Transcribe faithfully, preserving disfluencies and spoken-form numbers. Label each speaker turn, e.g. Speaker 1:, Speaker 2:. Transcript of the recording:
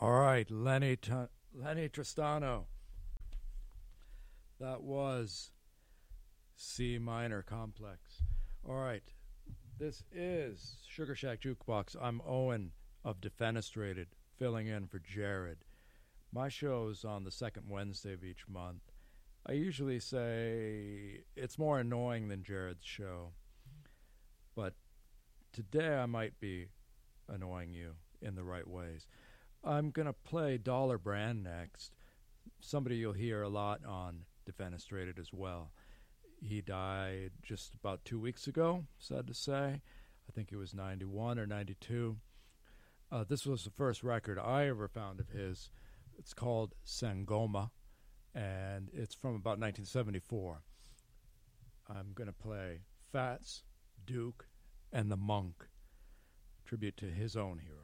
Speaker 1: All right, Lenny T- Lenny Tristano. That was C minor complex. All right, this is Sugar Shack Jukebox. I'm Owen of Defenestrated, filling in for Jared. My show's on the second Wednesday of each month. I usually say it's more annoying than Jared's show, but today I might be annoying you in the right ways. I'm going to play Dollar Brand next, somebody you'll hear a lot on Defenestrated as well. He died just about two weeks ago, sad to say. I think he was ninety-one or ninety-two. Uh, this was the first record I ever found of his. It's called Sangoma, and it's from about nineteen seventy-four. I'm going to play Fats, Duke, and the Monk, tribute to his own hero.